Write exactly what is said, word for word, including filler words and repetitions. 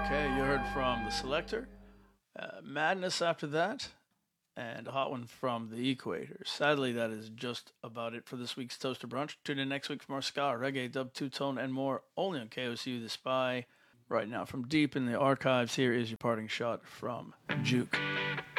Okay, you heard from the Selector, uh, Madness after that, and a hot one from the Equator. Sadly, that is just about it for this week's Toaster Brunch. Tune in next week for more ska, reggae, dub, two-tone, and more, only on K O C U The Spy. Right now, from deep in the archives, here is your parting shot from Juke.